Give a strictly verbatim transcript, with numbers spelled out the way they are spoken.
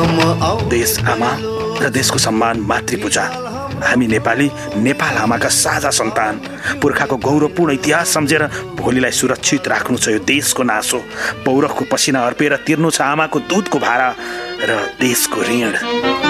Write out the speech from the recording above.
देश आमा र देशको सम्मान मातृपूजा। हामी नेपाली नेपाल आमाका साझा सन्तान। पुर्खाको गौरवपूर्ण इतिहास सम्झेर भोलिलाई सुरक्षित राख्नु छ यो देशको नासो। पौरखको पसिना अर्पेर तिर्नु छ आमाको दुधको भारा र देशको ऋण।